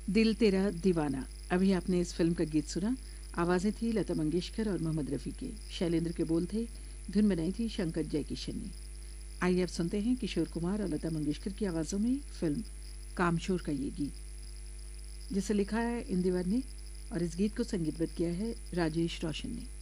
दिल तेरा दीवाना। अभी आपने इस फिल्म का गीत सुना। आवाज़ें थी लता मंगेशकर और मोहम्मद रफ़ी के। शैलेंद्र के बोल थे। धुन बनाई थी शंकर जयकिशन ने। आइए अब सुनते हैं किशोर कुमार और लता मंगेशकर की आवाज़ों में फिल्म कामचोर का ये गीत, जिसे लिखा है इंदिवर ने और इस गीत को संगीतबद्ध किया है राजेश रोशन ने।